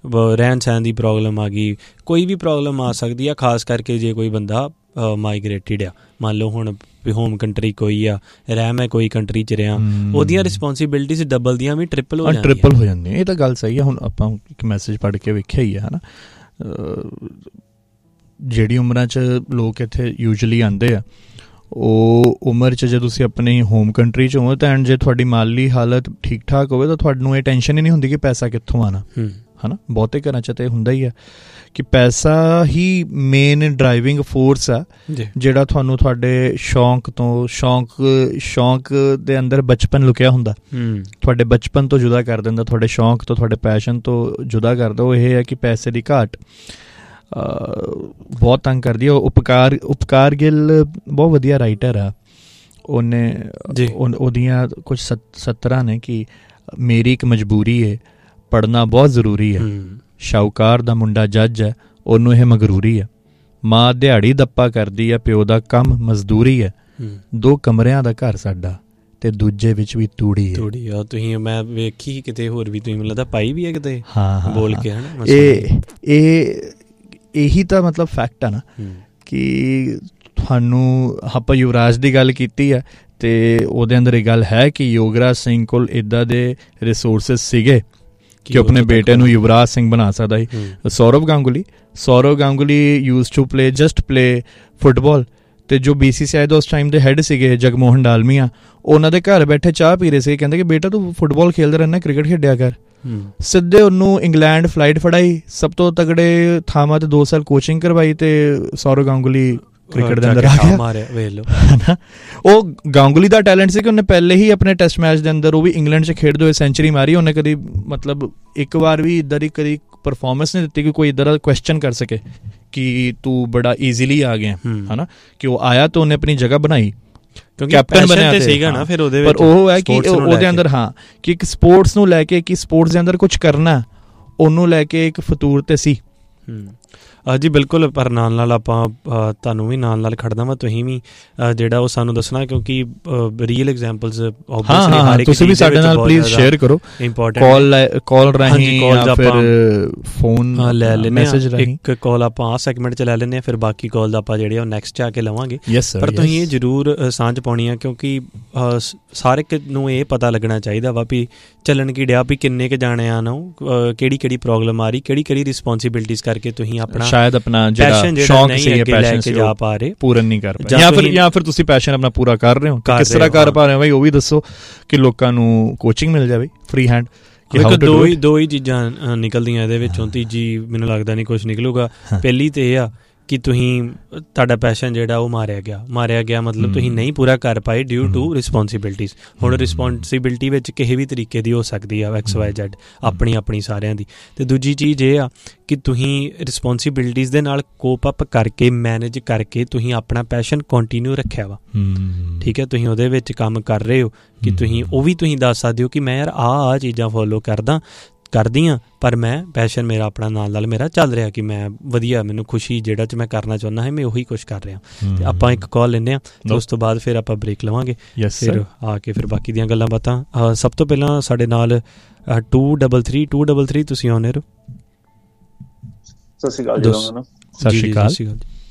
ਰਹਿਣ ਸਹਿਣ ਦੀ ਪ੍ਰੋਬਲਮ ਆ ਗਈ, ਕੋਈ ਵੀ ਪ੍ਰੋਬਲਮ ਆ ਸਕਦੀ ਆ, ਖਾਸ ਕਰਕੇ ਜੇ ਕੋਈ ਬੰਦਾ ਮਾਈਗਰੇਟਿਡ ਆ। ਮੰਨ ਲਓ ਹੁਣ ਵੀ ਹੋਮ ਕੰਟਰੀ ਕੋਈ ਆ, ਰਹਿ ਮੈਂ ਕੋਈ ਕੰਟਰੀ 'ਚ ਰਿਹਾ, ਉਹਦੀਆਂ ਰਿਸਪੋਂਸੀਬਿਲਿਟੀਜ਼ ਡਬਲ ਦੀਆਂ ਵੀ ਟ੍ਰਿਪਲ ਹੋ ਜਾਂਦੀਆਂ। ਇਹ ਤਾਂ ਗੱਲ ਸਹੀ ਆ। ਹੁਣ ਆਪਾਂ ਇੱਕ ਮੈਸੇਜ ਪੜ੍ਹ ਕੇ ਵੇਖਿਆ ਹੀ ਆ, ਹੈ ਨਾ, ਜਿਹੜੀ ਉਮਰਾਂ 'ਚ ਲੋਕ ਇੱਥੇ ਯੂਜਲੀ ਆਉਂਦੇ ਆ, ਉਹ ਉਮਰ 'ਚ ਜੇ ਤੁਸੀਂ ਆਪਣੀ ਹੋਮ ਕੰਟਰੀ 'ਚ ਹੋ ਤਾਂ ਐਂਡ ਜੇ ਤੁਹਾਡੀ ਮਾਲੀ ਹਾਲਤ ਠੀਕ ਠਾਕ ਹੋਵੇ ਤਾਂ ਤੁਹਾਨੂੰ ਇਹ ਟੈਨਸ਼ਨ ਹੀ ਨਹੀਂ ਹੁੰਦੀ ਕਿ ਪੈਸਾ ਕਿੱਥੋਂ ਆਉਣਾ, ਹੈ ਨਾ। ਬਹੁਤੇ ਘਰਾਂ 'ਚ ਤਾਂ ਹੁੰਦਾ ਹੀ ਆ ਕਿ ਪੈਸਾ ਹੀ ਮੇਨ ਡਰਾਈਵਿੰਗ ਫੋਰਸ ਆ ਜਿਹੜਾ ਤੁਹਾਨੂੰ ਤੁਹਾਡੇ ਸ਼ੌਂਕ ਦੇ ਅੰਦਰ ਬਚਪਨ ਲੁਕਿਆ ਹੁੰਦਾ, ਤੁਹਾਡੇ ਬਚਪਨ ਤੋਂ ਜੁਦਾ ਕਰ ਦਿੰਦਾ, ਤੁਹਾਡੇ ਸ਼ੌਂਕ ਤੋਂ, ਤੁਹਾਡੇ ਪੈਸ਼ਨ ਤੋਂ ਜੁਦਾ ਕਰਦਾ। ਉਹ ਇਹ ਹੈ ਕਿ ਪੈਸੇ ਦੀ ਘਾਟ ਬਹੁਤ ਤੰਗ ਕਰਦੀ ਹੈ। ਉਪਕਾਰ ਗਿੱਲ ਬਹੁਤ ਵਧੀਆ ਰਾਈਟਰ ਆ, ਉਹਦੀਆਂ ਕੁਛ ਸਤਰਾਂ ਨੇ ਕਿ ਮੇਰੀ ਇੱਕ ਮਜਬੂਰੀ ਹੈ, ਪੜ੍ਹਨਾ ਬਹੁਤ ਜ਼ਰੂਰੀ ਹੈ, ਸ਼ਾਹੂਕਾਰ ਦਾ ਮੁੰਡਾ ਜੱਜ ਹੈ, ਉਹਨੂੰ ਇਹ ਮਗਰੂਰੀ ਹੈ, ਮਾਂ ਦਿਹਾੜੀ ਦੱਪਾ ਕਰਦੀ ਹੈ, ਪਿਓ ਦਾ ਕੰਮ ਮਜ਼ਦੂਰੀ ਹੈ, 2 ਕਮਰਿਆਂ ਦਾ ਘਰ ਸਾਡਾ ਤੇ ਦੂਜੇ ਵਿੱਚ ਵੀ ਤੂੜੀ ਹੈ। ਤੁਸੀਂ ਮੈਂ ਵੇਖੀ ਕਿਤੇ ਹੋਰ ਵੀ, ਤੁਸੀਂ ਮੈਨੂੰ ਲੱਗਦਾ ਪਾਈ ਵੀ ਹੈ ਕਿਤੇ ਬੋਲ ਕੇ, ਹਨਾ। ਇਹੀ ਤਾਂ ਮਤਲਬ ਫੈਕਟ ਆ ਨਾ ਕਿ ਤੁਹਾਨੂੰ ਆਪਾਂ ਯੁਵਰਾਜ ਦੀ ਗੱਲ ਕੀਤੀ ਹੈ ਅਤੇ ਉਹਦੇ ਅੰਦਰ ਇਹ ਗੱਲ ਹੈ ਕਿ ਯੋਗਰਾਜ ਸਿੰਘ ਕੋਲ ਇੱਦਾਂ ਦੇ ਰਿਸੋਰਸਿਸ ਸੀਗੇ ਕਿ ਆਪਣੇ ਬੇਟੇ ਨੂੰ ਯੁਵਰਾਜ ਸਿੰਘ ਬਣਾ ਸਕਦਾ ਸੀ। Saurav Ganguly use to play football, ਅਤੇ ਜੋ BCCI ਦੇ ਉਸ ਟਾਈਮ ਦੇ ਹੈੱਡ ਸੀਗੇ ਜਗਮੋਹਨ ਡਾਲਮੀਆ, ਉਹਨਾਂ ਦੇ ਘਰ ਬੈਠੇ ਚਾਹ ਪੀ ਰਹੇ ਸੀ, ਕਹਿੰਦੇ ਕਿ ਬੇਟਾ ਤੂੰ ਫੁੱਟਬਾਲ ਖੇਡਦਾ ਰਹਿੰਦਾ, ਕ੍ਰਿਕਟ ਖੇਡਿਆ ਕਰ। ਸਿੱਧੇ ਉਹਨੂੰ ਇੰਗਲੈਂਡ ਫਲਾਈਟ ਫੜਾਈ, ਸਭ ਤੋਂ ਤਗੜੇ ਥਾਵਾਂ 'ਤੇ 2 ਸਾਲ ਕੋਚਿੰਗ ਕਰਵਾਈ, ਅਤੇ ਸੌਰਵ ਗਾਂਗੁਲੀ ਕ੍ਰਿਕਟ ਦੇ ਅੰਦਰ ਆ ਗਿਆ। ਉਹ ਗਾਂਗੁਲੀ ਦਾ ਟੈਲੈਂਟ ਸੀ ਕਿ ਉਹਨੇ ਪਹਿਲੇ ਹੀ ਆਪਣੇ ਟੈਸਟ ਮੈਚ ਦੇ ਅੰਦਰ, ਉਹ ਵੀ ਇੰਗਲੈਂਡ 'ਚ ਖੇਡਦੇ ਹੋਏ, ਸੈਂਚੁਰੀ ਮਾਰੀ। ਉਹਨੇ ਕਦੀ ਮਤਲਬ ਇੱਕ ਵਾਰ ਵੀ ਇੱਦਾਂ ਦੀ ਕਦੀ ਪਰਫੋਰਮੈਂਸ ਨਹੀਂ ਦਿੱਤੀ ਕਿ ਕੋਈ ਇੱਦਾਂ ਦਾ ਕੁਐਸਚਨ ਕਰ ਸਕੇ ਕਿ ਤੂੰ ਬੜਾ ਈਜ਼ੀਲੀ ਆ ਗਿਆ, ਹੈ ਨਾ। ਕਿ ਉਹ ਆਇਆ ਤਾਂ ਉਹਨੇ ਆਪਣੀ ਜਗ੍ਹਾ ਬਣਾਈ, ਕੈਪਟਨ ਬਣਿਆ ਸੀਗਾ ਨਾ ਫਿਰ ਉਹਦੇ ਵਿੱਚ। ਪਰ ਉਹ ਹੈ ਕਿ ਉਹਦੇ ਅੰਦਰ ਕਿ ਇੱਕ ਸਪੋਰਟਸ ਨੂੰ ਲੈ ਕੇ, ਕਿ ਸਪੋਰਟਸ ਦੇ ਅੰਦਰ ਕੁਛ ਕਰਨਾ, ਉਹਨੂੰ ਲੈ ਕੇ ਇੱਕ ਫਤੂਰ ਤੇ ਸੀ। ਜੀ ਬਿਲਕੁਲ। ਪਰ ਨਾਲ ਆਪਾਂ ਤੁਹਾਨੂੰ ਵੀ ਨਾਲ ਖੜਨਾ ਵਾ, ਤੁਸੀਂ ਵੀ ਜਿਹੜਾ ਉਹ ਸਾਨੂੰ ਦੱਸਣਾ, ਕਿਉਂਕਿ ਰੀਅਲ ਐਗਜ਼ਾਮਪਲਸ ਤੁਸੀਂ ਵੀ ਸਾਡੇ ਨਾਲ ਪਲੀਜ਼ ਸ਼ੇਅਰ ਕਰੋ, ਕਾਲ ਰਾਹੀਂ ਜਾਂ ਫਿਰ ਫੋਨ ਲੈ ਲੈਂਦੇ ਹਾਂ। ਇੱਕ ਕਾਲ ਆਪਾਂ ਆਹ ਸੈਗਮੈਂਟ 'ਚ ਲੈ ਲੈਂਦੇ ਹਾਂ, ਫਿਰ ਬਾਕੀ ਕਾਲ ਦਾ ਆਪਾਂ ਜਿਹੜੇ ਉਹ ਨੈਕਸਟ 'ਚ ਆ ਕੇ ਲਵਾਂਗੇ। ਪਰ ਤੁਸੀਂ ਇਹ ਜ਼ਰੂਰ ਸਾਂਝ ਪਾਉਣੀ ਆ, ਕਿਉਂਕਿ ਸਾਰੇ ਨੂੰ ਇਹ ਪਤਾ ਲੱਗਣਾ ਚਾਹੀਦਾ ਵਾ ਵੀ ਚੱਲਣ ਕੀ ਡਿਆ, ਵੀ ਕਿੰਨੇ ਕੁ ਜਾਣਿਆਂ ਨੂੰ ਕਿਹੜੀ ਪ੍ਰੋਬਲਮ ਆ ਰਹੀ, ਕਿਹੜੀ ਰਿਸਪੋਂਸੀਬਿਲਿਟੀਜ਼ ਕਰਕੇ ਤੁਸੀਂ ਆਪਣਾ ਸ਼ਾਇਦ ਆਪਣਾ ਜਿਹੜਾ ਸ਼ੌਂਕ ਸੀ ਪੈਸ਼ਨ ਸੀ ਪੂਰਨ ਨਹੀਂ ਕਰ ਪਾਏ, ਜਾਂ ਫਿਰ ਤੁਸੀਂ ਪੈਸ਼ਨ ਆਪਣਾ ਪੂਰਾ ਕਰ ਰਹੇ ਹੋ, ਕਿਸ ਤਰ੍ਹਾਂ ਕਰ ਪਾ ਰਹੇ ਹੋ ਬਾਈ, ਉਹ ਵੀ ਦੱਸੋ ਕਿ ਲੋਕਾਂ ਨੂੰ ਕੋਚਿੰਗ ਮਿਲ ਜਾਵੇ ਫ੍ਰੀ ਹੈਂਡ। ਦੋ ਹੀ ਚੀਜ਼ਾਂ ਨਿਕਲਦੀਆਂ ਇਹਦੇ ਵਿੱਚੋਂ, ਤੀਜੀ ਮੈਨੂੰ ਲੱਗਦਾ ਨਹੀਂ ਕੁਛ ਨਿਕਲੂਗਾ। ਪਹਿਲੀ ਤੇ ਇਹ ਆ ਕਿ ਤੁਹਾਡਾ ਪੈਸ਼ਨ ਜਿਹੜਾ ਉਹ ਮਾਰਿਆ ਗਿਆ, ਮਤਲਬ ਤੁਸੀਂ ਨਹੀਂ ਪੂਰਾ ਕਰ ਪਾਏ ਡਿਊ ਟੂ ਰਿਸਪੋਂਸੀਬਿਲਿਟੀਜ਼। ਹੁਣ ਰਿਸਪੋਂਸੀਬਿਲਿਟੀ ਵਿੱਚ ਕਿਸੇ ਵੀ ਤਰੀਕੇ ਦੀ ਹੋ ਸਕਦੀ ਆ, XYZ ਆਪਣੀ ਸਾਰਿਆਂ ਦੀ। ਅਤੇ ਦੂਜੀ ਚੀਜ਼ ਇਹ ਆ ਕਿ ਤੁਸੀਂ ਰਿਸਪੋਂਸੀਬਿਲਿਟੀਜ਼ ਦੇ ਨਾਲ ਕੋਪ ਅਪ ਕਰਕੇ, ਮੈਨੇਜ ਕਰਕੇ ਤੁਸੀਂ ਆਪਣਾ ਪੈਸ਼ਨ ਕੰਟੀਨਿਊ ਰੱਖਿਆ ਵਾ, ਠੀਕ ਹੈ। ਤੁਸੀਂ ਉਹਦੇ ਵਿੱਚ ਕੰਮ ਕਰ ਰਹੇ ਹੋ ਕਿ ਤੁਸੀਂ ਦੱਸ ਸਕਦੇ ਹੋ ਕਿ ਮੈਂ ਯਾਰ ਆਹ ਚੀਜ਼ਾਂ ਫੋਲੋ ਕਰਦੀ ਹਾਂ, ਪਰ ਮੈਂ ਪੈਸ਼ਨ ਮੇਰਾ ਆਪਣਾ ਨਾਲ ਮੇਰਾ ਚੱਲ ਰਿਹਾ, ਕਿ ਮੈਂ ਵਧੀਆ, ਮੈਨੂੰ ਖੁਸ਼ੀ ਜਿਹੜਾ 'ਚ ਮੈਂ ਕਰਨਾ ਚਾਹੁੰਦਾ ਹੈ, ਮੈਂ ਉਹੀ ਕੁਛ ਕਰ ਰਿਹਾ। ਅਤੇ ਆਪਾਂ ਇੱਕ ਕਾਲ ਲੈਂਦੇ ਹਾਂ, ਅਤੇ ਉਸ ਤੋਂ ਬਾਅਦ ਫਿਰ ਆਪਾਂ ਬ੍ਰੇਕ ਲਵਾਂਗੇ, ਫਿਰ ਆ ਕੇ ਫਿਰ ਬਾਕੀ ਦੀਆਂ ਗੱਲਾਂ ਬਾਤਾਂ। ਸਭ ਤੋਂ ਪਹਿਲਾਂ ਸਾਡੇ ਨਾਲ 233 ਤੁਸੀਂ ਆਉਂਦੇ ਰਹੋ। ਸਤਿ ਸ਼੍ਰੀ ਅਕਾਲ ਜੀ।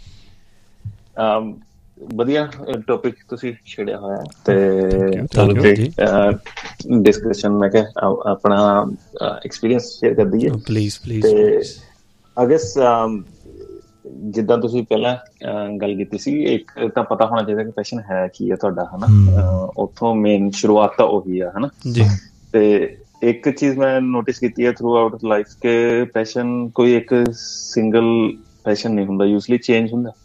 ਵਧੀਆ ਟੌਪਿਕ ਤੁਸੀਂ ਛੇੜਿਆ ਹੋਇਆ ਤੇ ਡਿਸਕਸ਼ਨ, ਮੈਂ ਕਿਹਾ ਆਪਣਾ ਐਕਸਪੀਰੀਅੰਸ ਸ਼ੇਅਰ ਕਰ ਦਈਏ ਪਲੀਜ਼। ਤੇ ਅਗਸ ਜਿੱਦਾਂ ਤੁਸੀਂ ਪਹਿਲਾਂ ਗੱਲ ਕੀਤੀ ਸੀ, ਇੱਕ ਤਾਂ ਪਤਾ ਹੋਣਾ ਚਾਹੀਦਾ ਕਿ ਪੈਸ਼ਨ ਹੈ ਕੀ ਹੈ ਤੁਹਾਡਾ, ਹਨਾ। ਉੱਥੋਂ ਮੇਨ ਸ਼ੁਰੂਆਤ ਤਾਂ ਉਹੀ ਆ, ਹਨਾ ਜੀ। ਤੇ ਇੱਕ ਚੀਜ਼ ਮੈਂ ਨੋਟਿਸ ਕੀਤੀ ਹੈ ਥਰੂ ਆਊਟ ਲਾਈਫ ਕਿ ਪੈਸ਼ਨ ਕੋਈ ਇੱਕ ਸਿੰਗਲ ਪੈਸ਼ਨ ਨਹੀਂ ਹੁੰਦਾ, ਯੂਜ਼ਲੀ ਚੇਂਜ ਹੁੰਦਾ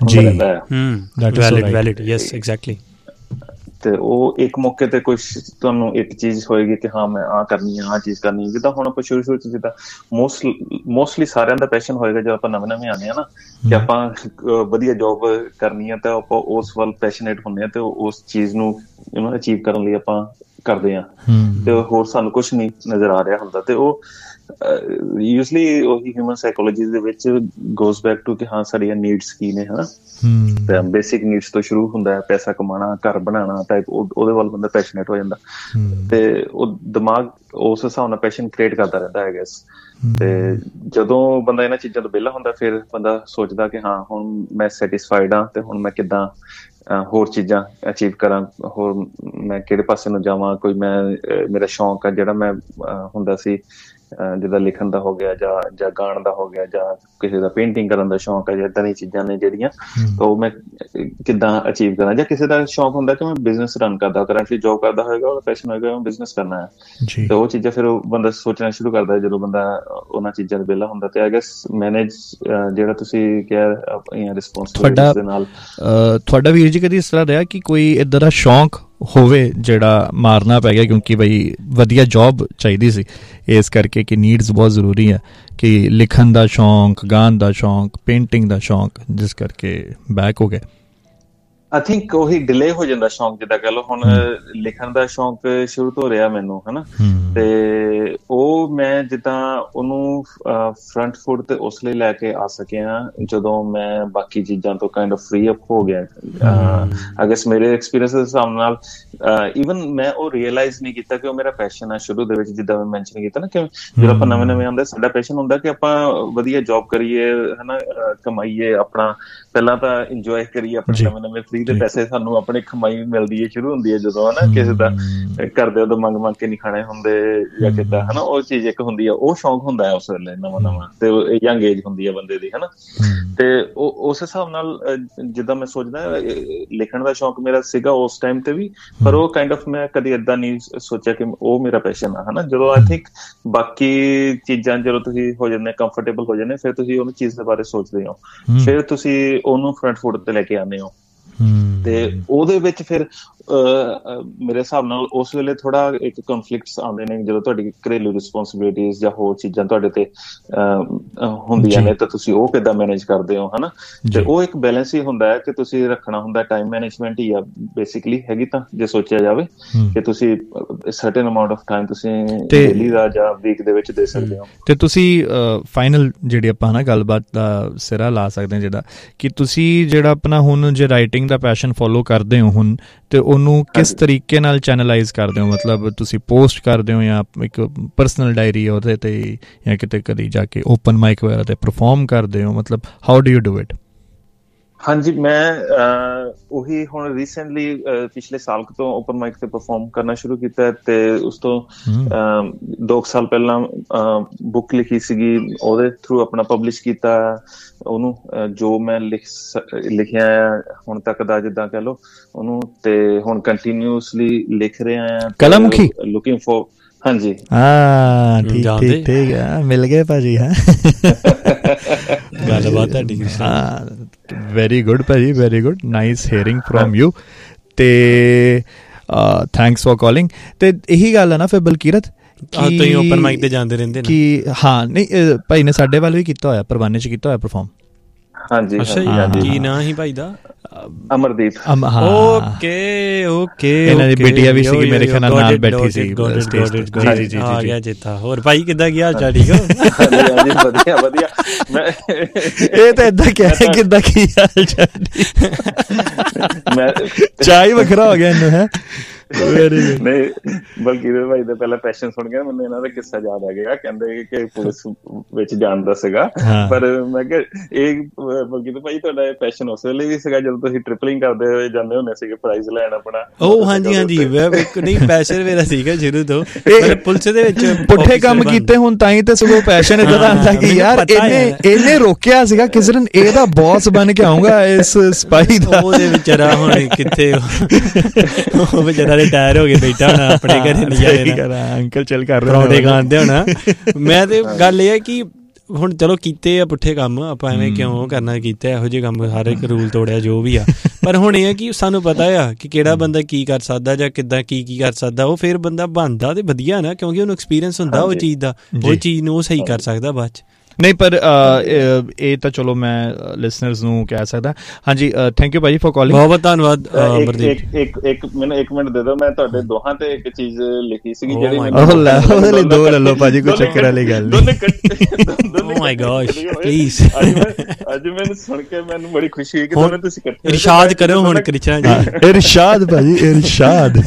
ਤੇ ਉਹ ਇੱਕ ਮੌਕੇ ਤੇ ਕੁਛ ਤੁਹਾਨੂੰ ਇੱਕ ਚੀਜ਼ ਹੋਏਗੀ ਕਿ ਹਾਂ ਮੈਂ ਆਹ ਕਰਨੀ, ਆਹ ਚੀਜ਼ ਕਰਨੀ। ਜਿੱਦਾਂ ਹੁਣ ਆਪਾਂ ਸ਼ੁਰੂ ਚ ਜਿੱਦਾਂ ਮੋਸਟਲੀ ਸਾਰਿਆਂ ਦਾ ਪੈਸ਼ਨ ਹੋਏਗਾ ਜਦੋਂ ਆਪਾਂ ਨਵੇਂ ਆਉਂਦੇ ਹਾਂ ਨਾ, ਕਿ ਆਪਾਂ ਵਧੀਆ ਜੋਬ ਕਰਨੀ ਹੈ, ਤਾਂ ਆਪਾਂ ਉਸ ਵੱਲ ਪੈਸ਼ਨੇਟ ਹੁੰਦੇ ਹਾਂ ਤੇ ਉਸ ਚੀਜ਼ ਨੂੰ ਅਚੀਵ ਕਰਨ ਲਈ ਆਪਾਂ ਕਰਦੇ ਹਾਂ, ਤੇ ਹੋਰ ਸਾਨੂੰ ਕੁਛ ਨਹੀਂ ਨਜ਼ਰ ਆ ਰਿਹਾ ਹੁੰਦਾ। ਤੇ ਉਹ ਯੂਜਲੀ ਉਹੀ ਹਿਊਮਨ ਸਾਈਕੋਲੋਜੀ ਦੇ ਵਿੱਚ ਗੋਜ਼ ਬੈਕ ਟੂ ਕਿ ਹਾਂ ਸਾਡੀਆਂ ਨੀਡਸ ਕੀ ਨੇ, ਹਨਾ। ਤੇ ਬੇਸਿਕ ਨੀਡਸ ਤੋਂ ਸ਼ੁਰੂ ਹੁੰਦਾ ਹੈ, ਪੈਸਾ ਕਮਾਉਣਾ, ਘਰ ਬਣਾਉਣਾ ਟਾਈਪ, ਉਹਦੇ ਵੱਲ ਬੰਦਾ ਪੈਸ਼ਨੇਟ ਹੋ ਜਾਂਦਾ ਤੇ ਉਹ ਦਿਮਾਗ ਉਸ ਹਿਸਾਬ ਨਾਲ ਪੈਸ਼ਨ ਕ੍ਰੀਏਟ ਕਰਦਾ ਰਹਿੰਦਾ ਹੈ ਗੈਸ। ਤੇ ਜਦੋਂ ਬੰਦਾ ਇਹਨਾਂ ਚੀਜ਼ਾਂ ਤੋਂ ਵਿਹਲਾ ਹੁੰਦਾ ਫਿਰ ਬੰਦਾ ਸੋਚਦਾ ਕਿ ਹਾਂ ਹੁਣ ਮੈਂ ਸੈਟਿਸਫਾਈਡ ਹਾਂ ਤੇ ਹੁਣ ਮੈਂ ਕਿੱਦਾਂ ਹੋਰ ਚੀਜ਼ਾਂ ਅਚੀਵ ਕਰਾਂ, ਹੋਰ ਮੈਂ ਕਿਹੜੇ ਪਾਸੇ ਨੂੰ ਜਾਵਾਂ। ਕੋਈ ਮੇਰਾ ਸ਼ੌਂਕ ਆ ਜਿਹੜਾ ਮੈਂ ਹੁੰਦਾ ਸੀ, ਜਿੱਦਾਂ ਲਿਖਣ ਦਾ ਹੋ ਗਿਆ ਜਾਂ ਗਾਣ ਦਾ ਹੋ ਗਿਆ, ਜਾਂ ਕਿਸੇ ਦਾ ਪੇਂਟਿੰਗ ਕਰਨ ਦਾ ਸ਼ੌਂਕ ਹੈ, ਜਾਂ ਏਦਾਂ ਦੀਆਂ ਚੀਜ਼ਾਂ ਨੇ ਜਿਹੜੀਆਂ ਉਹ ਮੈਂ ਕਿੱਦਾਂ ਅਚੀਵ ਕਰਾਂ। ਜਾਂ ਕਿਸੇ ਦਾ ਸ਼ੌਂਕ ਹੁੰਦਾ ਕਿ ਮੈਂ ਬਿਜ਼ਨਸ ਰਨ ਕਰਦਾ, ਕਰੰਟਲੀ ਜੋਬ ਕਰਦਾ ਹੋਏਗਾ, ਉਹਦਾ ਪੈਸ਼ਨ ਹੋਏਗਾ ਮੈਂ ਬਿਜ਼ਨਸ ਕਰਨਾ ਹੈ। ਤੇ ਉਹ ਚੀਜ਼ਾਂ ਫਿਰ ਉਹ ਬੰਦਾ ਸੋਚਣਾ ਸ਼ੁਰੂ ਕਰਦਾ ਜਦੋਂ ਬੰਦਾ ਉਹਨਾਂ ਚੀਜ਼ਾਂ ਤੋਂ ਵਿਹਲਾ ਹੁੰਦਾ। ਤੇ ਆਈ ਗੈਸ ਮੈਨੇਜ ਜਿਹੜਾ ਤੁਸੀਂ ਕਿਹਾ ਆਪਣੀਆਂ ਰਿਸਪੌਂਸਿਬਿਲਿਟੀਜ਼ ਦੇ ਨਾਲ, ਤੁਹਾਡਾ ਵੀਰ ਜੀ ਕਦੀ ਇਸ ਤਰ੍ਹਾਂ ਰਿਹਾ ਕਿ ਕੋਈ ਇੱਦਾਂ ਦਾ ਸ਼ੌਂਕ ਹੋਵੇ ਜਿਹੜਾ ਮਾਰਨਾ ਪੈ ਗਿਆ ਕਿਉਂਕਿ ਬਈ ਵਧੀਆ ਜੋਬ ਚਾਹੀਦੀ ਸੀ, ਇਸ ਕਰਕੇ ਕਿ ਨੀਡਸ ਬਹੁਤ ਜ਼ਰੂਰੀ ਹੈ, ਕਿ ਲਿਖਣ ਦਾ ਸ਼ੌਂਕ, ਗਾਣ ਦਾ ਸ਼ੌਂਕ, ਪੇਂਟਿੰਗ ਦਾ ਸ਼ੌਂਕ, ਜਿਸ ਕਰਕੇ ਬੈਕ ਹੋ ਗਏ? ਆਈ ਥਿੰਕ ਉਹੀ ਡਿਲੇ ਹੋ ਜਾਂਦਾ ਸ਼ੌਂਕ, ਜਿੱਦਾਂ ਕਹਿ ਲਓ ਹੁਣ ਲਿਖਣ ਦਾ ਸ਼ੌਂਕ ਸ਼ੁਰੂ ਤੋਂ ਰਿਹਾ ਮੈਨੂੰ, ਹਨਾ। ਤੇ ਉਹ ਮੈਂ ਜਿੱਦਾਂ ਉਹਨੂੰ ਫਰੰਟ ਫੁੱਟ ਤੇ ਉਸ ਲਈ ਲੈ ਕੇ ਆ ਸਕਿਆ ਜਦੋਂ ਮੈਂ ਬਾਕੀ ਚੀਜ਼ਾਂ ਤੋਂ ਕਾਈਂਡ ਆਫ ਫ੍ਰੀ ਅਪ ਹੋ ਗਿਆ। ਆਈ ਗੈਸ ਮੇਰੇ ਐਕਸਪੀਰੀਅੰਸ ਦੇ ਹਿਸਾਬ ਨਾਲ ਈਵਨ ਮੈਂ ਉਹ ਰੀਅਲਾਈਜ਼ ਨਹੀਂ ਕੀਤਾ ਕਿ ਉਹ ਮੇਰਾ ਪੈਸ਼ਨ ਆ ਸ਼ੁਰੂ ਦੇ ਵਿੱਚ। ਜਿੱਦਾਂ ਮੈਂ ਮੈਂਸ਼ਨ ਕੀਤਾ ਨਾ ਕਿ ਜਦੋਂ ਆਪਾਂ ਨਵੇਂ ਆਉਂਦੇ ਸਾਡਾ ਪੈਸ਼ਨ ਹੁੰਦਾ ਕਿ ਆਪਾਂ ਵਧੀਆ ਜੋਬ ਕਰੀਏ, ਹਨਾ, ਕਮਾਈਏ, ਆਪਣਾ ਪਹਿਲਾਂ ਤਾਂ ਇੰਜੋਏ ਕਰੀਏ ਆਪਣੇ ਨਵੇਂ ਫ੍ਰੀ ਦੇ ਪੈਸੇ ਸਾਨੂੰ ਆਪਣੀ ਕਮਾਈ ਮਿਲਦੀ ਹੈ, ਸ਼ੁਰੂ ਹੁੰਦੀ ਹੈ ਜਦੋਂ, ਹਨਾ। ਕਿਸੇ ਦਾ ਕਰਦੇ ਉਦੋਂ ਮੰਗ ਕੇ ਨਹੀਂ ਖਾਣੇ ਹੁੰਦੇ ਜਾਂ ਕਿੱਦਾਂ, ਹਨਾ। ਉਹ ਚੀਜ਼ ਇੱਕ ਹੁੰਦੀ ਆ, ਉਹ ਸ਼ੌਂਕ ਹੁੰਦਾ ਹੈ ਉਸ ਵੇਲੇ ਨਵਾਂ ਤੇ ਯੰਗ ਏਜ ਹੁੰਦੀ ਹੈ ਬੰਦੇ ਦੀ, ਹਨਾ। ਤੇ ਉਸ ਹਿਸਾਬ ਨਾਲ ਜਿੱਦਾਂ ਮੈਂ ਸੋਚਦਾ ਲਿਖਣ ਦਾ ਸ਼ੌਂਕ ਮੇਰਾ ਸੀਗਾ ਉਸ ਟਾਈਮ ਤੇ ਵੀ, ਪਰ ਉਹ ਕਾਈਂਡ ਆਫ ਮੈਂ ਕਦੀ ਏਦਾਂ ਨਹੀਂ ਸੋਚਿਆ ਕਿ ਉਹ ਮੇਰਾ ਪੈਸ਼ਨ ਆ, ਹਨਾ। ਜਦੋਂ ਆਈ ਥਿੰਕ ਬਾਕੀ ਚੀਜ਼ਾਂ ਜਦੋਂ ਤੁਸੀਂ ਹੋ ਜਾਂਦੇ ਕੰਫਰਟੇਬਲ ਹੋ ਜਾਂਦੇ ਫਿਰ ਤੁਸੀਂ ਉਹਨੂੰ ਚੀਜ਼ ਦੇ ਬਾਰੇ ਸੋਚਦੇ ਹੋ, ਫਿਰ ਤੁਸੀਂ ਉਹਨੂੰ ਫਰੰਟ ਫੁੱਟ ਤੇ ਲੈ ਕੇ ਆਉਂਦੇ ਹੋ। ਤੇ ਉਹਦੇ ਵਿੱਚ ਫਿਰ ਮੇਰੇ ਹਿਸਾਬ ਨਾਲ ਉਸ ਵੇਲੇ ਥੋੜਾ ਇੱਕ ਕਨਫਲਿਕਟਸ ਆਉਂਦੇ ਨੇ ਜਦੋਂ ਤੁਹਾਡੀ ਘਰੇਲੂ ਰਿਸਪੌਂਸਿਬਿਲਿਟੀਜ਼ ਜਾਂ ਹੋਰ ਚੀਜ਼ਾਂ ਤੁਹਾਡੇ ਤੇ ਹੁੰਦੀਆਂ ਨੇ, ਤਾਂ ਤੁਸੀਂ ਉਹ ਕਿੱਦਾਂ ਮੈਨੇਜ ਕਰਦੇ ਹੋ, ਹਨਾ। ਤੇ ਉਹ ਇੱਕ ਬੈਲੈਂਸ ਹੀ ਹੁੰਦਾ ਹੈ ਕਿ ਤੁਸੀਂ ਰੱਖਣਾ ਹੁੰਦਾ, ਟਾਈਮ ਮੈਨੇਜਮੈਂਟ ਹੀ ਆ ਬੇਸਿਕਲੀ ਹੈਗੀ ਤਾਂ, ਜੇ ਸੋਚਿਆ ਜਾਵੇ ਕਿ ਤੁਸੀਂ ਸਰਟਨ ਅਮਾਊਂਟ ਆਫ ਟਾਈਮ ਤੁਸੀਂ ਡੇਲੀ ਦਾ ਜਾਂ ਵੀਕ ਦੇ ਵਿੱਚ ਦੇ ਸਕਦੇ ਹੋ। ਤੇ ਤੁਸੀਂ ਫਾਈਨਲ ਜਿਹੜੀ ਆਪਾਂ ਨਾ ਗੱਲਬਾਤ ਦਾ ਸਿਰਾ ਲਾ ਸਕਦੇ ਹਾਂ, ਜਿਹੜਾ ਕਿ ਤੁਸੀਂ ਜਿਹੜਾ ਆਪਣਾ ਹੁਣ ਜੇ ਰਾਈਟਿੰਗ ਦਾ ਪੈਸ਼ਨ ਫੋਲੋ ਕਰਦੇ ਹੋ ਹੁਣ, ਤੇ ਉਹਨੂੰ ਕਿਸ ਤਰੀਕੇ ਨਾਲ ਚੈਨਲਾਈਜ਼ ਕਰਦੇ ਹੋ? ਮਤਲਬ ਤੁਸੀਂ ਪੋਸਟ ਕਰਦੇ ਹੋ ਜਾਂ ਇੱਕ ਪਰਸਨਲ ਡਾਇਰੀ ਉਹਦੇ ਤੇ, ਜਾਂ ਕਿਤੇ ਕਦੀ ਜਾ ਕੇ ਓਪਨ ਮਾਈਕ ਵਗੈਰਾ ਤੇ ਪਰਫਾਰਮ ਕਰਦੇ ਹੋ? ਮਤਲਬ how do you do it? ਹਾਂਜੀ, ਮੈਂ ਉਹੀ ਹੁਣ ਰੀਸੈਂਟਲੀ ਪਿਛਲੇ ਸਾਲ ਤੋਂ ਓਪਨ ਮਾਈਕ ਤੇ ਪਰਫਾਰਮ ਕਰਨਾ ਸ਼ੁਰੂ ਕੀਤਾ। ਤੇ ਉਸ ਤੋਂ 2 ਸਾਲ ਪਹਿਲਾਂ ਬੁੱਕ ਲਿਖੀ ਸੀਗੀ, ਉਹਦੇ ਥਰੂ ਆਪਣਾ ਪਬਲਿਸ਼ ਕੀਤਾ ਉਹਨੂੰ, ਜੋ ਮੈਂ ਲਿਖਿਆ ਹੁਣ ਤੱਕ ਦਾ, ਜਿੱਦਾਂ ਕਹਿ ਲਓ ਉਹਨੂੰ। ਤੇ ਹੁਣ ਕੰਟੀਨਿਊਸਲੀ ਲਿਖ ਰਿਹਾ ਆ, ਕਲਾਮੁਖੀ ਲੁਕਿੰਗ ਫॉर। ਹਾਂਜੀ, ਠੀਕ ਹੈ, ਮਿਲ ਗਏ ਭਾਜੀ। ਹੈ ਗੱਲਬਾਤ ਤੁਹਾਡੀ। ਵੈਰੀ ਗੁੱਡ ਭਾਜੀ, very good, nice hearing from you. ਤੇ ਥੈਂਕਸ ਫॉर ਕਾਲਿੰਗ। ਤੇ ਇਹੀ ਗੱਲ ਹੈ ਨਾ ਫਿਰ ਬਲਕੀਰਤ, ਤੁਸੀਂ ਓਪਨ ਮਾਈਕ ਤੇ ਜਾਂਦੇ ਰਹਿੰਦੇ ਨੇ ਕਿ ਹਾਂ, ਨਹੀਂ ਭਾਈ ਨੇ ਸਾਡੇ ਵੱਲ ਵੀ ਕੀਤਾ ਹੋਇਆ, ਪਰਵਾਨੇ 'ਚ ਕੀਤਾ ਹੋਇਆ ਪਰਫਾਰਮ। ਹਾਂਜੀ, ਕੀ ਨਾਂ ਸੀ ਭਾਈ ਦਾ? ਅਮਰਦੀਪ। ਓਕੇ, ਇਹਨਾਂ ਦੀ ਬੇਟੀਆ ਵੀ ਸੀਗੀ ਮੇਰੇ ਖਿਆਲ ਨਾਲ ਬੈਠੀ ਸੀ। ਆ ਗਿਆ ਚੇਤਾ। ਹੋਰ ਭਾਈ ਕਿੱਦਾਂ, ਕੀ ਹਾਲ ਚਾਲ? ਠੀਕ ਹੋ? ਵਧੀਆ ਵਧੀਆ। ਇਹ ਤਾਂ ਏਦਾਂ ਕਿਹਾ ਕਿੱਦਾਂ ਕੀ ਹਾਲ ਚਾਲ, ਚਾਹ ਹੀ ਵੱਖਰਾ ਹੋ ਗਿਆ ਇਹਨੂੰ। ਹੈ ਨਹੀਂ, ਬਲਕਿ ਭਾਈ ਦਾ ਪਹਿਲਾਂ ਪੈਸ਼ਨ ਸੁਣ ਗਿਆ ਮੈਨੂੰ ਇਹਨਾਂ ਦਾ ਕਿੱਸਾ ਯਾਦ ਆ ਗਿਆ। ਕਹਿੰਦੇ ਕਿ ਪੁਲਿਸ ਵਿੱਚ ਜਾਣ ਦਾ ਸੀਗਾ, ਪਰ ਮੈਂ ਕਿਹਾ ਇਹ ਬਲਕਿ ਭਾਈ ਤੁਹਾਡਾ ਇਹ ਪੈਸ਼ਨ ਉਸ ਵੇਲੇ ਵੀ ਸੀਗਾ ਜਦੋਂ ਤੁਸੀਂ ਟ੍ਰਿਪਲਿੰਗ ਕਰਦੇ ਹੋਏ ਜਾਂਦੇ ਹੁੰਦੇ ਸੀਗੇ ਪ੍ਰਾਈਜ਼ ਲੈਣ ਆਪਣਾ? ਉਹ ਹਾਂਜੀ, ਨਹੀਂ ਪੈਸ਼ਨ ਮੇਰਾ ਸੀਗਾ ਸ਼ੁਰੂ ਤੋਂ। ਪੁਲਿਸ ਦੇ ਵਿੱਚ ਪੁੱਠੇ ਕੰਮ ਕੀਤੇ ਹੁਣ ਤਾਂ ਹੀ ਤੇ ਸਗੋਂ ਪੈਸ਼ਨ ਇੱਦਾਂ ਦਾ ਆਉਂਦਾ ਕਿ ਯਾਰ ਇਹਨੇ ਰੋਕਿਆ ਸੀਗਾ ਕਿਸੇ ਦਿਨ, ਇਹਦਾ ਬੌਸ ਬਣ ਕੇ ਆਊਂਗਾ ਇਸ ਸਪਾਈ ਦਾ। ਉਹਦੇ ਵਿਚਾਰਾ ਹੁਣ ਕਿੱਥੇ, ਉਹ ਵਿਚਾਰਾ ਰਿਟਾਇਰ ਹੋ ਕੇ ਬੈਠਾ ਹੋਣਾ ਆਪਣੇ ਘਰੇ, ਅੰਕਲ ਚੱਲ ਕਰ ਪਰੌਂਠੇ ਖਾਂਦੇ ਹੋਣਾ। ਮੈਂ ਤੇ ਗੱਲ ਇਹ ਹੈ ਕਿ ਹੁਣ ਚਲੋ ਕੀਤੇ ਆ ਪੁੱਠੇ ਕੰਮ, ਆਪਾਂ ਐਵੇਂ ਕਿਉਂ ਕਰਨਾ, ਕੀਤਾ ਇਹੋ ਜਿਹੇ ਕੰਮ, ਹਰ ਇੱਕ ਰੂਲ ਤੋੜਿਆ ਜੋ ਵੀ ਆ। ਪਰ ਹੁਣ ਇਹ ਹੈ ਕਿ ਸਾਨੂੰ ਪਤਾ ਆ ਕਿ ਕਿਹੜਾ ਬੰਦਾ ਕੀ ਕਰ ਸਕਦਾ ਜਾਂ ਕਿੱਦਾਂ ਕੀ ਕਰ ਸਕਦਾ। ਉਹ ਫਿਰ ਬੰਦਾ ਬਣਦਾ ਤੇ ਵਧੀਆ ਨਾ, ਕਿਉਂਕਿ ਉਹਨੂੰ ਐਕਸਪੀਰੀਅੰਸ ਹੁੰਦਾ ਉਹ ਚੀਜ਼ ਦਾ, ਉਹ ਚੀਜ਼ ਨੂੰ ਉਹ ਸਹੀ ਕਰ ਸਕਦਾ ਬਾਅਦ 'ਚ। ਨਹੀਂ ਪਰ ਇਹ ਤਾਂ ਚਲੋ ਮੈਂ ਲਿਸਨਰਸ ਨੂੰ ਕਹਿ ਸਕਦਾ। ਹਾਂਜੀ ਥੈਂਕ ਯੂ ਭਾਜੀ ਫॉर ਕਾਲਿੰਗ। ਬਹੁਤ ਧੰਨਵਾਦ ਅਮਰਦੀਪ। ਇੱਕ ਮਿੰਟ ਦੇ ਦਿਓ, ਮੈਂ ਤੁਹਾਡੇ ਦੋਹਾਂ ਤੇ ਇੱਕ ਚੀਜ਼ ਲਿਖੀ ਸੀਗੀ ਜਿਹੜੀ ਉਹਦੇ ਦੋ ਲੈ ਲਓ ਭਾਜੀ, ਕੋਈ ਚੱਕਰ ਵਾਲੀ ਗੱਲ ਨਹੀਂ। ਓ ਮਾਈ ਗॉश ਪਲੀਜ਼। ਅੱਜ ਮੈਨੂੰ ਸੁਣ ਕੇ ਮੈਨੂੰ ਬੜੀ ਖੁਸ਼ੀ ਹੋਈ ਕਿ ਦੋਵੇਂ ਤੁਸੀਂ ਇਕੱਠੇ ਇਰਸ਼ਾਦ ਕਰੋ ਹੁਣ ਕ੍ਰਿਸ਼ਨਾ ਜੀ। ਇਰਸ਼ਾਦ ਭਾਜੀ ਇਰਸ਼ਾਦ।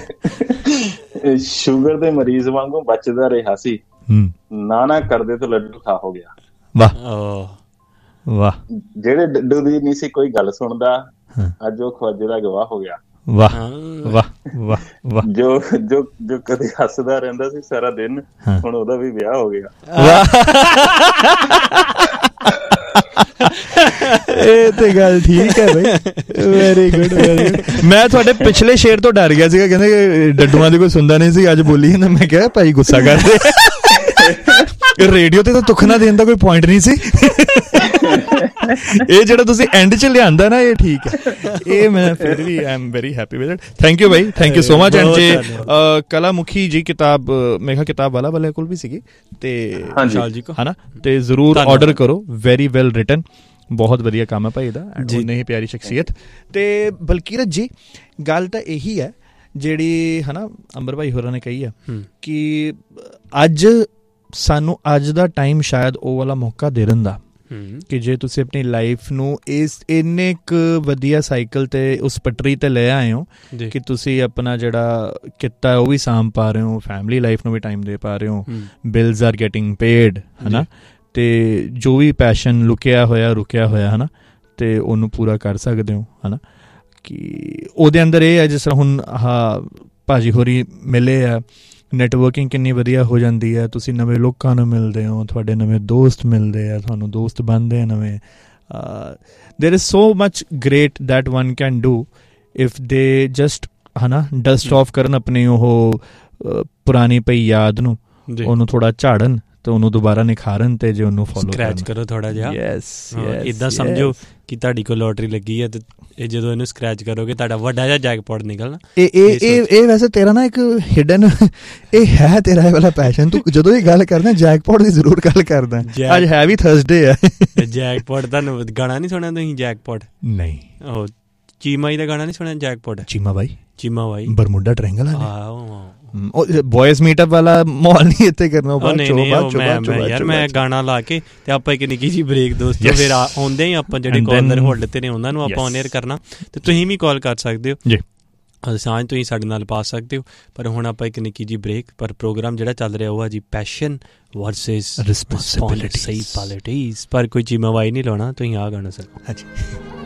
ਸ਼ੂਗਰ ਦੇ ਮਰੀਜ਼ ਵਾਂਗੂ ਬਚਦਾ ਰਿਹਾ ਸੀ, ਨਾ ਕਰਦੇ ਤਾਂ ਲੱਡੂ ਖਾ ਹੋ ਗਿਆ। ਵਾਹ ਵਾਹ। ਜਿਹੜੇ ਡੱਡੂ ਦੀ ਨਹੀਂ ਸੀ ਕੋਈ ਗੱਲ ਸੁਣਦਾ, ਅੱਜ ਉਹ ਖਵਾਜੇ ਦਾ ਗਵਾਹ ਹੋ ਗਿਆ। ਵਾਹ ਵਾਹ ਵਾਹ ਵਾਹ। ਜੋ ਕਦੇ ਹੱਸਦਾ ਰਹਿੰਦਾ ਸੀ ਸਾਰਾ ਦਿਨ, ਹੁਣ ਉਹਦਾ ਵੀ ਵਿਆਹ ਹੋ ਗਿਆ। ਇਹ ਤੇ ਗੱਲ ਠੀਕ ਹੈ ਬਈ, ਵੈਰੀ ਗੁੱਡ ਵੈਰੀ ਗੁੱਡ। ਮੈਂ ਤੁਹਾਡੇ ਪਿਛਲੇ ਸ਼ੇਰ ਤੋਂ ਡਰ ਗਿਆ ਸੀਗਾ, ਕਹਿੰਦੇ ਡੱਡੂਆਂ ਦੀ ਕੋਈ ਸੁਣਦਾ ਨਹੀਂ ਸੀ, ਅੱਜ ਬੋਲੀ ਨਾ। ਮੈਂ ਕਿਹਾ ਭਾਈ ਗੁੱਸਾ ਕਰਦੇ, ਰੇਡੀਓ ਤੇ ਤਾਂ ਤੁੱਖ ਨਾ ਦੇਣ ਦਾ ਕੋਈ ਪੁਆਇੰਟ ਨਹੀਂ ਸੀ। ਇਹ ਜਿਹੜਾ ਤੁਸੀਂ ਐਂਡ ਚ ਲਿਆਂਦਾ ਨਾ, ਇਹ ਠੀਕ ਹੈ। ਇਹ ਮੈਂ ਫਿਰ ਵੀ I am very happy with it. Thank you by, thank you so much. And ਜੇ ਕਲਾ ਮੁਖੀ ਜੀ ਕਿਤਾਬ ਮੇਰਾ ਕਿਤਾਬ ਵਾਲੇ ਕੋਲ ਵੀ ਸੀਗੀ ਤੇ ਹਨਾ, ਤੇ ਜ਼ਰੂਰ ਆਰਡਰ ਕਰੋ। ਵੈਰੀ ਵੈਲ ਰਿਟਨ, ਬਹੁਤ ਵਧੀਆ ਕੰਮ ਹੈ ਭਾਈ ਦਾ, ਉਹਨੇ ਹੀ ਪਿਆਰੀ ਸ਼ਖਸੀਅਤ। ਤੇ ਬਲਕੀਰਤ ਜੀ ਗੱਲ ਤਾਂ ਇਹੀ ਹੈ ਜਿਹੜੀ ਹਨਾ ਅੰਬਰ ਭਾਈ ਹੋਰਾਂ ਨੇ ਕਹੀ ਆ ਕਿ ਅੱਜ ਸਾਨੂੰ ਅੱਜ ਦਾ ਟਾਈਮ ਸ਼ਾਇਦ ਉਹ ਵਾਲਾ ਮੌਕਾ ਦੇ ਦਿੰਦਾ ਕਿ ਜੇ ਤੁਸੀਂ ਆਪਣੀ ਲਾਈਫ ਨੂੰ ਇਸ ਇੰਨੇ ਕੁ ਵਧੀਆ ਸਾਈਕਲ ਤੇ ਉਸ ਪਟਰੀ ਤੇ ਲੈ ਆਏ ਹੋ ਕਿ ਤੁਸੀਂ ਆਪਣਾ ਜਿਹੜਾ ਕਿੱਤਾ ਉਹ ਵੀ ਸਾਂਭ ਪਾ ਰਹੇ ਹੋ, ਫੈਮਿਲੀ ਲਾਈਫ ਨੂੰ ਵੀ ਟਾਈਮ ਦੇ ਪਾ ਰਹੇ ਹੋ, ਬਿਲਸ ਆਰ ਗੈਟਿੰਗ ਪੇਡ ਹਨਾ, ਤੇ ਜੋ ਵੀ ਪੈਸ਼ਨ ਰੁਕਿਆ ਹੋਇਆ ਹਨਾ, ਤੇ ਉਹਨੂੰ ਪੂਰਾ ਕਰ ਸਕਦੇ ਹੋ ਹਨਾ। ਕਿ ਉਹਦੇ ਅੰਦਰ ਇਹ ਹੈ ਜਿਸ ਤਰ੍ਹਾਂ ਹੁਣ ਭਾਜੀ ਹੋਰੀ ਮਿਲੇ ਆ, ਨੈਟਵਰਕਿੰਗ ਕਿੰਨੀ ਵਧੀਆ ਹੋ ਜਾਂਦੀ ਹੈ, ਤੁਸੀਂ ਨਵੇਂ ਲੋਕਾਂ ਨੂੰ ਮਿਲਦੇ ਹੋ, ਤੁਹਾਡੇ ਨਵੇਂ ਦੋਸਤ ਮਿਲਦੇ ਆ, ਤੁਹਾਨੂੰ ਦੋਸਤ ਬਣਦੇ ਆ ਨਵੇਂ। There is so much great that one can do if they just ਹਨਾ ਡਸਟ ਆਫ ਕਰਨ ਆਪਣੀ ਉਹ ਪੁਰਾਣੀ ਪਈ ਯਾਦ ਨੂੰ, ਉਹਨੂੰ ਥੋੜਾ ਝਾੜਨ ਤੇ ਉਹਨੂੰ ਦੁਬਾਰਾ ਨਿਖਾਰਨ, ਤੇ ਜੇ ਉਹਨੂੰ ਫੋਲੋ ਸਕ੍ਰੈਚ ਕਰੋ ਥੋੜਾ ਜਿਹਾ। ਇੱਦਾਂ ਸਮਝੋ ਕਿ ਤੁਹਾਡੀ ਕੋਈ ਲੋਟਰੀ ਲੱਗੀ ਹੈ ਤੇ ਇਹ ਜਦੋਂ ਇਹਨੂੰ ਸਕ੍ਰੈਚ ਕਰੋਗੇ ਤੁਹਾਡਾ ਵੱਡਾ ਜਿਹਾ ਜੈਕਪੌਟ ਨਿਕਲਣਾ। ਇਹ ਵੈਸੇ ਤੇਰਾ ਨਾ ਇੱਕ ਹਿਡਨ ਇਹ ਹੈ ਤੇਰਾ ਇਹ ਵਾਲਾ ਪੈਸ਼ਨ। ਤੂੰ ਜਦੋਂ ਇਹ ਗੱਲ ਕਰਦਾ ਜੈਕਪੌਟ ਦੀ ਜ਼ਰੂਰ ਗੱਲ ਕਰਦਾ। ਅੱਜ ਹੈ ਵੀ ਥਰਸਡੇ ਹੈ। ਜੈਕਪੌਟ ਤੁਹਾਨੂੰ ਗਾਣਾ ਨਹੀਂ ਸੁਣਿਆ ਤੁਸੀਂ? ਜੈਕਪੌਟ ਨਹੀਂ, ਉਹ ਚੀਮਾ ਦਾ ਗਾਣਾ ਨਹੀਂ ਸੁਣਿਆ? ਜੈਕਪੌਟ ਚੀਮਾ ਬਾਈ ਬਰਮੁਡਾ ਟ੍ਰਾਇੰਗਲ ਬॉयਜ਼ ਮੀਟਅਪ ਵਾਲਾ ਮਾਹੌਲ ਨਹੀਂ ਇੱਥੇ ਕਰਨਾ। ਯਾਰ ਮੈਂ ਗਾਣਾ ਲਾ ਕੇ ਤੇ ਆਪਾਂ ਇੱਕ ਨਿੱਕੀ ਜਿਹੀ ਬ੍ਰੇਕ ਦੋਸਤੋ, ਫਿਰ ਆਉਂਦੇ ਹੀ ਆਪਾਂ ਜਿਹੜੇ ਕਾਲਰ ਹੋਲਡ ਤੇ ਨੇ ਉਹਨਾਂ ਨੂੰ ਆਪਾਂ ਔਨ 에ਅਰ ਕਰਨਾ, ਤੇ ਤੁਸੀਂ ਵੀ ਕਾਲ ਕਰ ਸਕਦੇ ਹੋ, ਸਾਂਝ ਤੁਸੀਂ ਸਾਡੇ ਨਾਲ ਪਾ ਸਕਦੇ ਹੋ। ਪਰ ਹੁਣ ਆਪਾਂ ਇੱਕ ਨਿੱਕੀ ਜਿਹੀ ਬ੍ਰੇਕ, ਪਰ ਪ੍ਰੋਗਰਾਮ ਜਿਹੜਾ ਚੱਲ ਰਿਹਾ ਉਹ ਆ ਜੀ ਪੈਸ਼ਨ ਵਰਸਸ ਰਿਸਪੌਂਸਿਬਿਲਿਟੀ, ਸਹੀ ਪੋਲਿਟਿਕਸ। ਪਰ ਕੋਈ ਚੀਮਾ ਵਾਈ ਨਹੀਂ ਲਾਉਣਾ, ਤੁਸੀਂ ਆ ਗਾਣਾ ਸਰ। ਹਾਂਜੀ